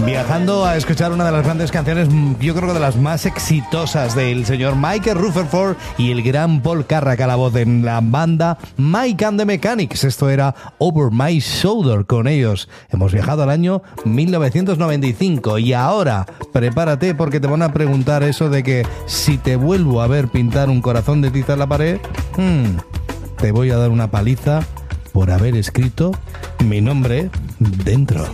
Viajando a escuchar una de las grandes canciones, yo creo que de las más exitosas del señor Michael Rutherford y el gran Paul Carrack a la voz en la banda Mike and the Mechanics. Esto era Over My Shoulder. Con ellos hemos viajado al año 1995 y ahora prepárate porque te van a preguntar eso de que si te vuelvo a ver pintar un corazón de tiza en la pared, te voy a dar una paliza por haber escrito mi nombre dentro.